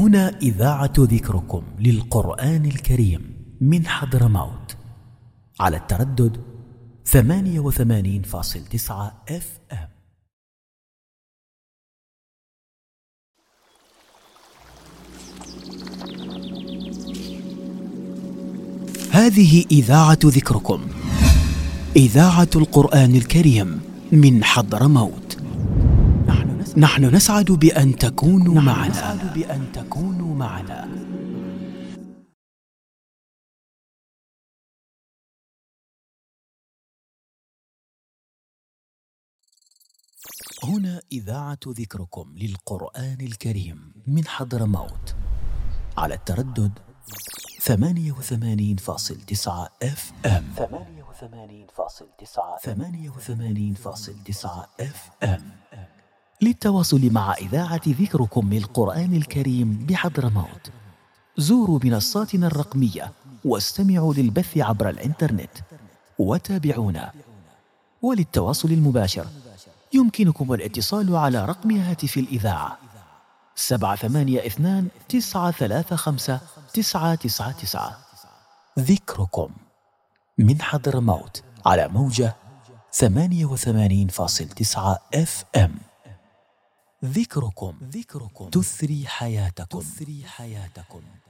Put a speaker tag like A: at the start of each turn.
A: هنا إذاعة ذكركم للقرآن الكريم من حضرموت على التردد 88.9 FM. هذه إذاعة ذكركم، إذاعة القرآن الكريم من حضرموت. نحن نسعد بأن تكونوا معنا. هنا إذاعة ذكركم للقرآن الكريم من حضرموت على التردد 88.9 FM. 88.9 FM. للتواصل مع إذاعة ذكركم للقرآن الكريم بحضرموت زوروا منصاتنا الرقمية واستمعوا للبث عبر الإنترنت وتابعونا. وللتواصل المباشر يمكنكم الاتصال على رقم هاتف الإذاعة 782-935-999. ذكركم من حضرموت على موجة 88.9 FM. ذكركم تثري حياتكم.